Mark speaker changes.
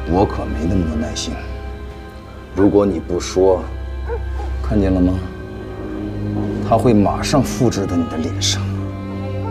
Speaker 1: 我可没那么多耐心。如果你不说，看见了吗？他会马上复制到你的脸上。